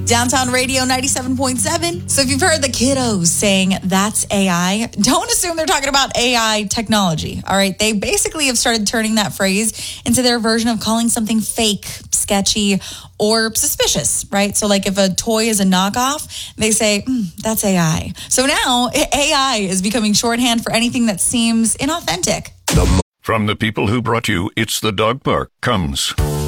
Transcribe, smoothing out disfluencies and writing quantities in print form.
Downtown Radio 97.7. So if you've heard the kiddos saying that's AI, don't assume they're talking about AI technology. All right. They basically have started turning that phrase into their version of calling something fake, sketchy, or suspicious, right? So like if a toy is a knockoff, they say, that's AI. So now AI is becoming shorthand for anything that seems inauthentic. From the people who brought you It's the Dog Park comes